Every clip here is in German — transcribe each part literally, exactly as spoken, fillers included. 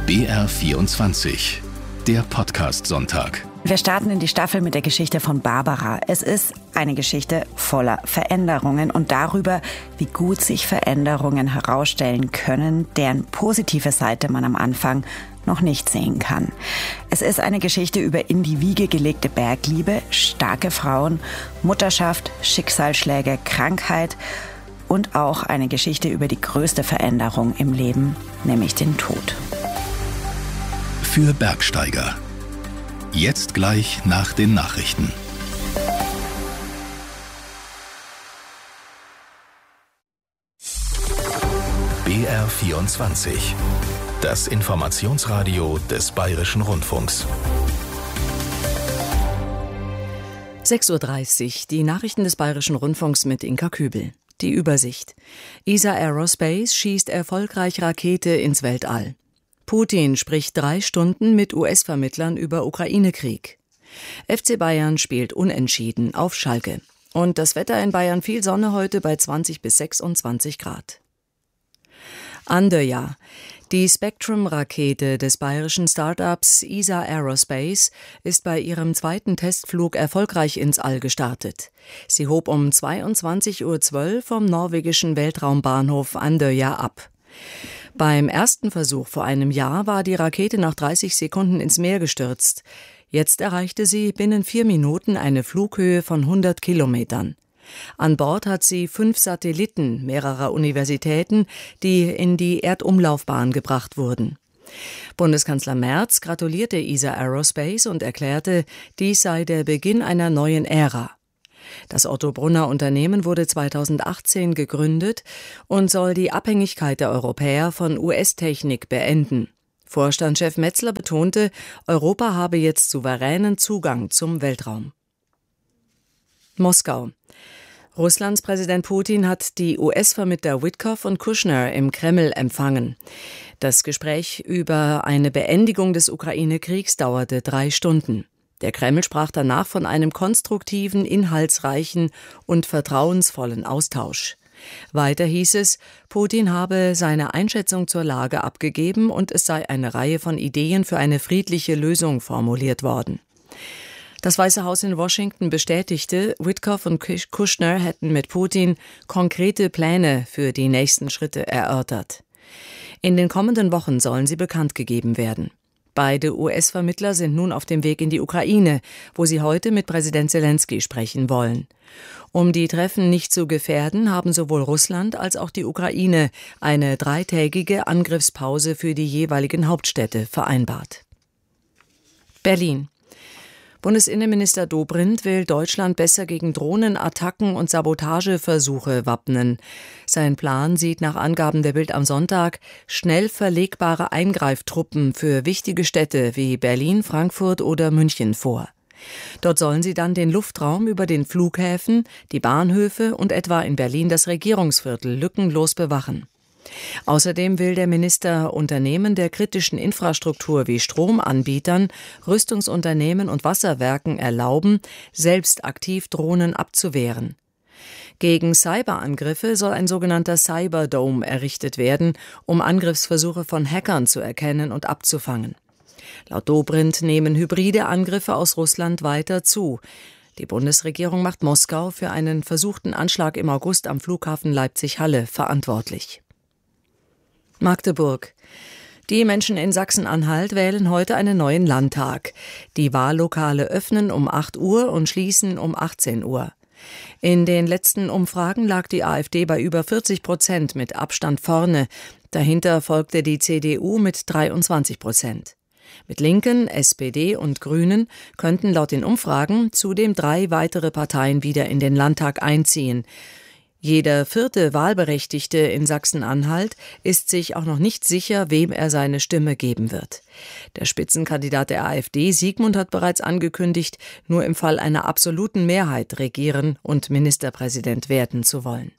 B R vierundzwanzig, der Podcast-Sonntag. Wir starten in die Staffel mit der Geschichte von Barbara. Es ist eine Geschichte voller Veränderungen und darüber, wie gut sich Veränderungen herausstellen können, deren positive Seite man am Anfang noch nicht sehen kann. Es ist eine Geschichte über in die Wiege gelegte Bergliebe, starke Frauen, Mutterschaft, Schicksalsschläge, Krankheit und auch eine Geschichte über die größte Veränderung im Leben, nämlich den Tod. Für Bergsteiger. Jetzt gleich nach den Nachrichten. B R vierundzwanzig. Das Informationsradio des Bayerischen Rundfunks. sechs Uhr dreißig, die Nachrichten des Bayerischen Rundfunks mit Inka Kübel. Die Übersicht. E S A Aerospace schießt erfolgreich Rakete ins Weltall. Putin spricht drei Stunden mit U S-Vermittlern über Ukraine-Krieg. F C Bayern spielt unentschieden auf Schalke. Und das Wetter in Bayern, viel Sonne heute bei zwanzig bis sechsundzwanzig Grad. Andøya. Die Spectrum-Rakete des bayerischen Start-ups E S A Aerospace ist bei ihrem zweiten Testflug erfolgreich ins All gestartet. Sie hob um zweiundzwanzig Uhr zwölf vom norwegischen Weltraumbahnhof Andøya ab. Beim ersten Versuch vor einem Jahr war die Rakete nach dreißig Sekunden ins Meer gestürzt. Jetzt erreichte sie binnen vier Minuten eine Flughöhe von hundert Kilometern. An Bord hat sie fünf Satelliten mehrerer Universitäten, die in die Erdumlaufbahn gebracht wurden. Bundeskanzler Merz gratulierte E S A Aerospace und erklärte, dies sei der Beginn einer neuen Ära. Das Otto-Brunner-Unternehmen wurde zweitausendachtzehn gegründet und soll die Abhängigkeit der Europäer von U S-Technik beenden. Vorstandschef Metzler betonte, Europa habe jetzt souveränen Zugang zum Weltraum. Moskau. Russlands Präsident Putin hat die U S-Vermittler Witkoff und Kushner im Kreml empfangen. Das Gespräch über eine Beendigung des Ukraine-Kriegs dauerte drei Stunden. Der Kreml sprach danach von einem konstruktiven, inhaltsreichen und vertrauensvollen Austausch. Weiter hieß es, Putin habe seine Einschätzung zur Lage abgegeben und es sei eine Reihe von Ideen für eine friedliche Lösung formuliert worden. Das Weiße Haus in Washington bestätigte, Witkoff und Kushner hätten mit Putin konkrete Pläne für die nächsten Schritte erörtert. In den kommenden Wochen sollen sie bekannt gegeben werden. Beide U S-Vermittler sind nun auf dem Weg in die Ukraine, wo sie heute mit Präsident Selenskyj sprechen wollen. Um die Treffen nicht zu gefährden, haben sowohl Russland als auch die Ukraine eine dreitägige Angriffspause für die jeweiligen Hauptstädte vereinbart. Berlin. Bundesinnenminister Dobrindt will Deutschland besser gegen Drohnenattacken und Sabotageversuche wappnen. Sein Plan sieht nach Angaben der Bild am Sonntag schnell verlegbare Eingreiftruppen für wichtige Städte wie Berlin, Frankfurt oder München vor. Dort sollen sie dann den Luftraum über den Flughäfen, die Bahnhöfe und etwa in Berlin das Regierungsviertel lückenlos bewachen. Außerdem will der Minister Unternehmen der kritischen Infrastruktur wie Stromanbietern, Rüstungsunternehmen und Wasserwerken erlauben, selbst aktiv Drohnen abzuwehren. Gegen Cyberangriffe soll ein sogenannter Cyberdome errichtet werden, um Angriffsversuche von Hackern zu erkennen und abzufangen. Laut Dobrindt nehmen hybride Angriffe aus Russland weiter zu. Die Bundesregierung macht Moskau für einen versuchten Anschlag im August am Flughafen Leipzig-Halle verantwortlich. Magdeburg. Die Menschen in Sachsen-Anhalt wählen heute einen neuen Landtag. Die Wahllokale öffnen um acht Uhr und schließen um achtzehn Uhr. In den letzten Umfragen lag die AfD bei über vierzig Prozent mit Abstand vorne. Dahinter folgte die C D U mit dreiundzwanzig Prozent. Mit Linken, S P D und Grünen könnten laut den Umfragen zudem drei weitere Parteien wieder in den Landtag einziehen. Jeder vierte Wahlberechtigte in Sachsen-Anhalt ist sich auch noch nicht sicher, wem er seine Stimme geben wird. Der Spitzenkandidat der AfD, Siegmund, hat bereits angekündigt, nur im Fall einer absoluten Mehrheit regieren und Ministerpräsident werden zu wollen.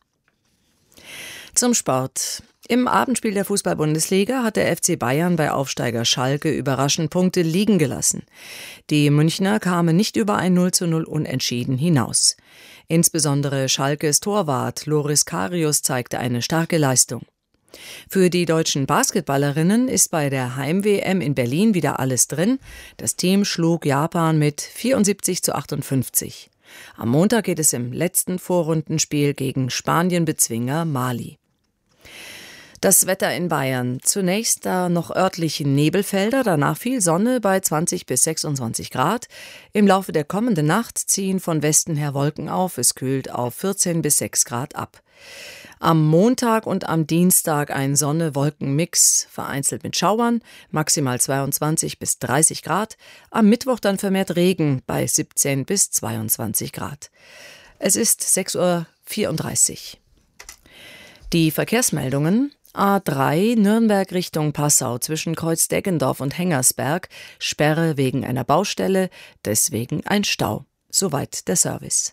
Zum Sport. Im Abendspiel der Fußball-Bundesliga hat der F C Bayern bei Aufsteiger Schalke überraschend Punkte liegen gelassen. Die Münchner kamen nicht über ein null zu null Unentschieden hinaus. Insbesondere Schalkes Torwart Loris Karius zeigte eine starke Leistung. Für die deutschen Basketballerinnen ist bei der Heim-W M in Berlin wieder alles drin. Das Team schlug Japan mit vierundsiebzig zu achtundfünfzig. Am Montag geht es im letzten Vorrundenspiel gegen Spanien-Bezwinger Mali. Das Wetter in Bayern. Zunächst da noch örtliche Nebelfelder, danach viel Sonne bei zwanzig bis sechsundzwanzig Grad. Im Laufe der kommenden Nacht ziehen von Westen her Wolken auf. Es kühlt auf vierzehn bis sechs Grad ab. Am Montag und am Dienstag ein Sonne-Wolken-Mix, vereinzelt mit Schauern, maximal zweiundzwanzig bis dreißig Grad. Am Mittwoch dann vermehrt Regen bei siebzehn bis zweiundzwanzig Grad. Es ist sechs Uhr vierunddreißig. Die Verkehrsmeldungen. A drei Nürnberg Richtung Passau zwischen Kreuzdeggendorf und Hengersberg. Sperre wegen einer Baustelle, deswegen ein Stau. Soweit der Service.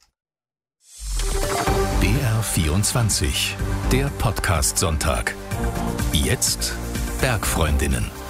B R vierundzwanzig, der Podcast-Sonntag. Jetzt Bergfreundinnen.